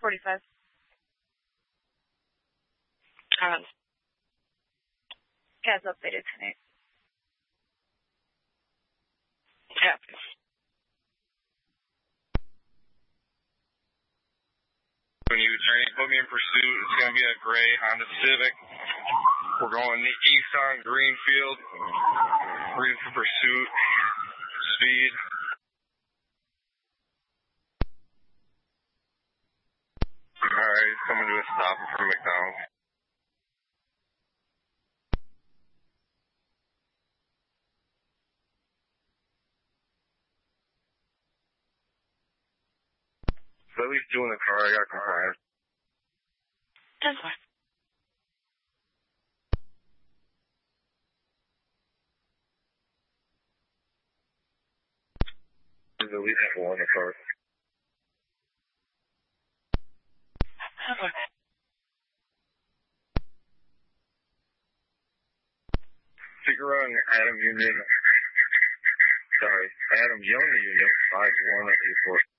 45. Gas updated tonight. Yeah. When you put me in pursuit, it's going to be a gray Honda Civic. We're going east on Greenfield. Ready for pursuit. Speed. Alright, he's coming to a stop from McDonald's. So at least doing the car, I got compliance. That's fine. There's at least four in the car. Okay. Figure out Adam Unit. Sorry, Adam Young Unit 5184.